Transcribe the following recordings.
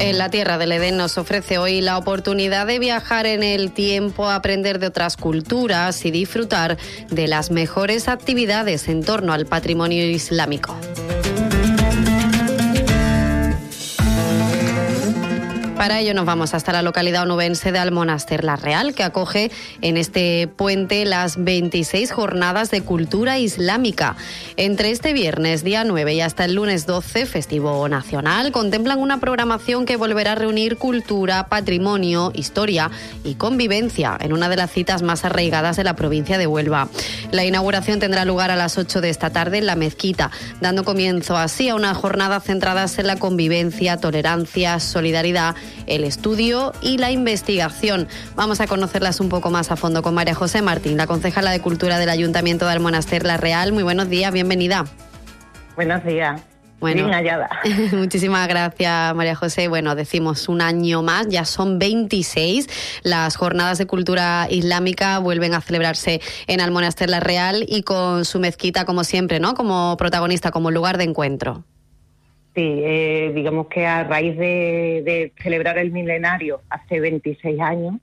En la Tierra del Edén nos ofrece hoy la oportunidad de viajar en el tiempo, aprender de otras culturas y disfrutar de las mejores actividades en torno al patrimonio islámico. Para ello nos vamos hasta la localidad onubense de Almonaster la Real, que acoge en este puente las 26 jornadas de cultura islámica. Entre este viernes, día 9, y hasta el lunes 12, festivo nacional, contemplan una programación que volverá a reunir cultura, patrimonio, historia y convivencia en una de las citas más arraigadas de la provincia de Huelva. La inauguración tendrá lugar a las 8 de esta tarde en la mezquita, dando comienzo así a una jornada centradas en la convivencia, tolerancia, solidaridad, el estudio y la investigación. Vamos a conocerlas un poco más a fondo con María José Martín, la concejala de Cultura del Ayuntamiento de Almonaster la Real. Muy buenos días, bienvenida. Buenos días. Bueno, bien hallada. Muchísimas gracias, María José. Bueno, decimos un año más, ya son 26. Las jornadas de cultura islámica vuelven a celebrarse en Almonaster la Real y con su mezquita, como siempre, ¿no? Como protagonista, como lugar de encuentro. Sí, digamos que a raíz de celebrar el milenario hace 26 años,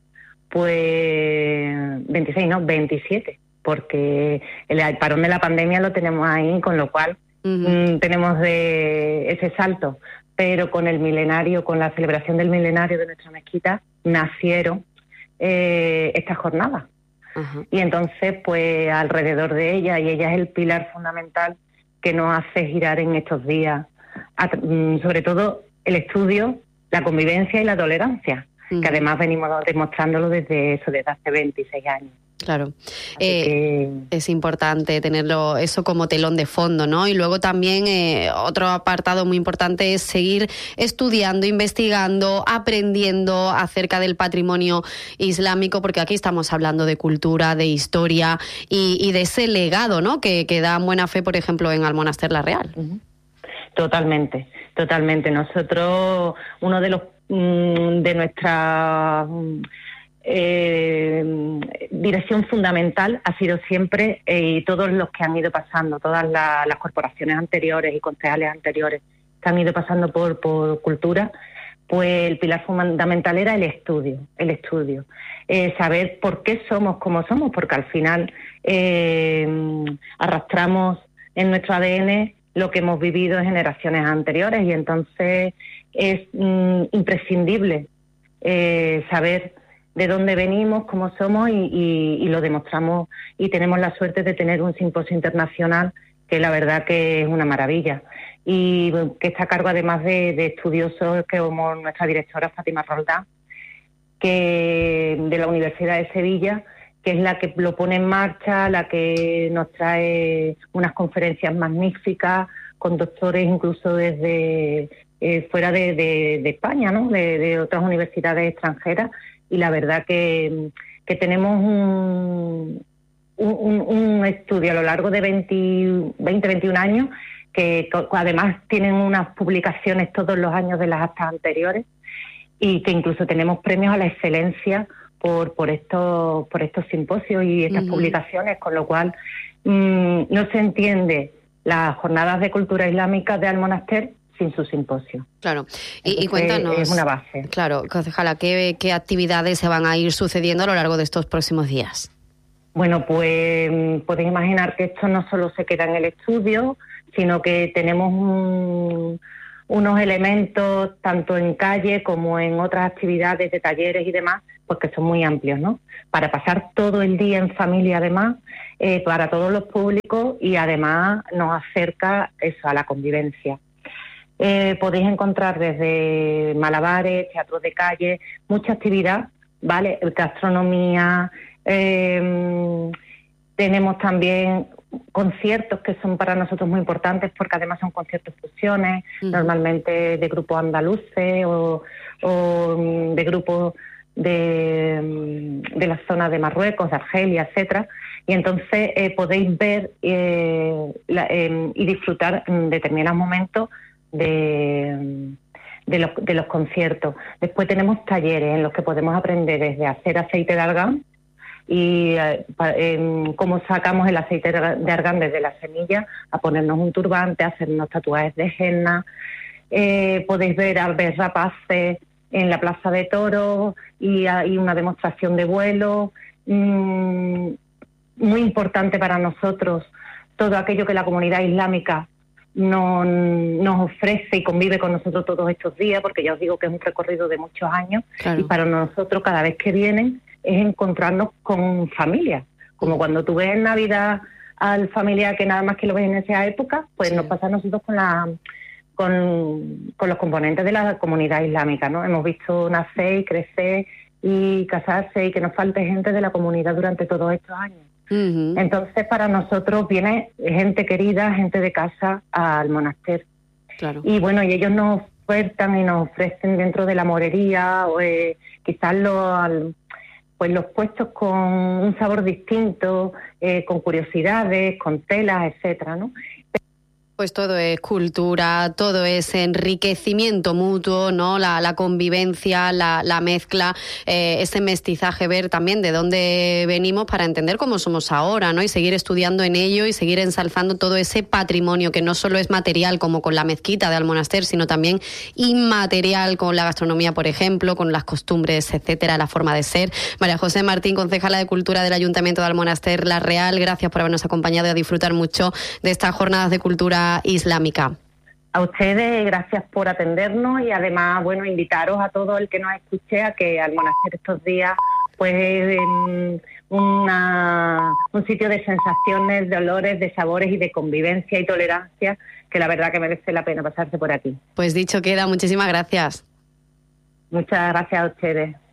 pues 26 no, 27, porque el parón de la pandemia lo tenemos ahí, con lo cual tenemos ese salto. Pero con el milenario, con la celebración del milenario de nuestra mezquita, nacieron estas jornadas. Y entonces, pues alrededor de ella, y ella es el pilar fundamental que nos hace girar en estos días, sobre todo el estudio, la convivencia y la tolerancia, que además venimos demostrándolo desde hace 26 años. Claro, es importante tenerlo eso como telón de fondo, ¿no? Y luego también otro apartado muy importante es seguir estudiando, investigando, aprendiendo acerca del patrimonio islámico, porque aquí estamos hablando de cultura, de historia y de ese legado, ¿no? Que da buena fe, por ejemplo, en Almonaster la Real. Totalmente. Nosotros, uno de los de nuestra dirección fundamental ha sido siempre, y todos los que han ido pasando, todas las corporaciones anteriores y concejales anteriores que han ido pasando por cultura, pues el pilar fundamental era el estudio, saber por qué somos como somos, porque al final arrastramos en nuestro ADN lo que hemos vivido en generaciones anteriores, y entonces es imprescindible saber de dónde venimos, cómo somos, y lo demostramos, y tenemos la suerte de tener un simposio internacional que la verdad que es una maravilla, y que está a cargo además de estudiosos como nuestra directora Fátima Roldán, que de la Universidad de Sevilla, que es la que lo pone en marcha, la que nos trae unas conferencias magníficas con doctores incluso desde fuera de España, ¿no? De otras universidades extranjeras, y la verdad que tenemos un estudio a lo largo de 21 años, que además tienen unas publicaciones todos los años de las actas anteriores, y que incluso tenemos premios a la excelencia por estos simposios y estas publicaciones, con lo cual no se entiende las jornadas de cultura islámica de Almonaster sin su simposio. Claro, y cuéntanos, es una base. Claro, concejala, ¿qué actividades se van a ir sucediendo a lo largo de estos próximos días? Bueno, pues podéis imaginar que esto no solo se queda en el estudio, sino que tenemos unos elementos tanto en calle como en otras actividades de talleres y demás, pues que son muy amplios, ¿no? Para pasar todo el día en familia, además, para todos los públicos, y además nos acerca eso a la convivencia. Podéis encontrar desde malabares, teatros de calle, mucha actividad, ¿vale? Gastronomía, tenemos también conciertos que son para nosotros muy importantes, porque además son conciertos fusiones, normalmente de grupos andaluces o de grupos de la zona de Marruecos, de Argelia, etcétera, y entonces podéis ver y disfrutar en determinados momentos de los conciertos. Después tenemos talleres en los que podemos aprender desde hacer aceite de argán y cómo sacamos el aceite de argán desde la semilla, a ponernos un turbante, a hacernos tatuajes de henna, podéis ver aves rapaces en la Plaza de Toros y hay una demostración de vuelo. Muy importante para nosotros todo aquello que la comunidad islámica nos ofrece y convive con nosotros todos estos días, porque ya os digo que es un recorrido de muchos años. Claro. Y para nosotros cada vez que vienen es encontrarnos con familias, como cuando tú ves en Navidad al familiar que nada más que lo ves en esa época, pues sí. Nos pasa a nosotros con los componentes de la comunidad islámica, ¿no? Hemos visto nacer y crecer y casarse y que nos falte gente de la comunidad durante todos estos años. Uh-huh. Entonces, para nosotros viene gente querida, gente de casa al monasterio. Claro. Y bueno, y ellos nos ofertan y nos ofrecen dentro de la morería, o quizás los puestos con un sabor distinto, con curiosidades, con telas, etcétera, ¿no? Pues todo es cultura, todo es enriquecimiento mutuo, ¿no? La convivencia, la mezcla, ese mestizaje, ver también de dónde venimos para entender cómo somos ahora, ¿no? Y seguir estudiando en ello y seguir ensalzando todo ese patrimonio que no solo es material como con la mezquita de Almonaster, sino también inmaterial con la gastronomía, por ejemplo, con las costumbres, etcétera, la forma de ser. María José Martín, concejala de Cultura del Ayuntamiento de Almonaster La Real, gracias por habernos acompañado y a disfrutar mucho de estas jornadas de cultura islámica. A ustedes, gracias por atendernos y además, bueno, invitaros a todo el que nos escuche a que al monasterio estos días pues es un sitio de sensaciones, de olores, de sabores y de convivencia y tolerancia, que la verdad que merece la pena pasarse por aquí. Pues dicho queda, muchísimas gracias. Muchas gracias a ustedes.